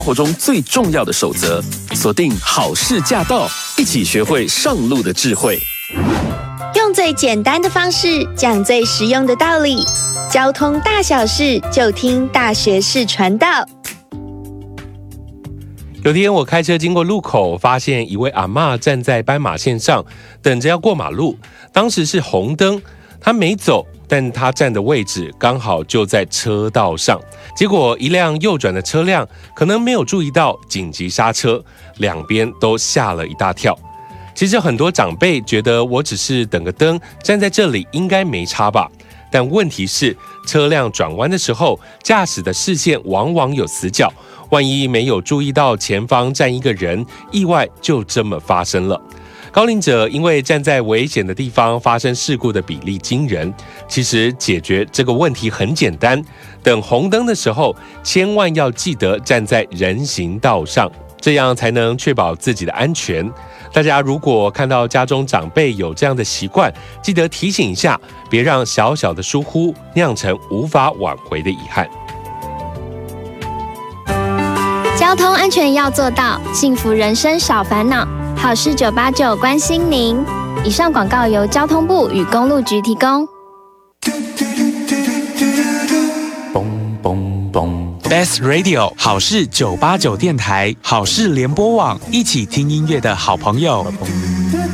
活中最重要的守则，锁定好事驾到，一起学会上路的智慧。 用最简单的方式讲最实用的道理，交通大小事就听大学士传道。 有天我开车经过路口，发现一位阿嬷站在斑马线上，等着要过马路。当时是红灯，她没走，但她站的位置刚好就在车道上。结果一辆右转的车辆可能没有注意到紧急刹车，两边都吓了一大跳。其实很多长辈觉得我只是等个灯，站在这里应该没差吧。但问题是，车辆转弯的时候，驾驶的视线往往有死角，万一没有注意到前方站一个人，意外就这么发生了。高龄者因为站在危险的地方发生事故的比例惊人。其实解决这个问题很简单，等红灯的时候，千万要记得站在人行道上，这样才能确保自己的安全。大家如果看到家中长辈有这样的习惯，记得提醒一下，别让小小的疏忽酿成无法挽回的遗憾。 交通安全要做到，幸福人生少烦恼。好事989关心您。以上广告由交通部与公路局提供。 Best Radio 好事989电台，好事联播网，一起听音乐的好朋友。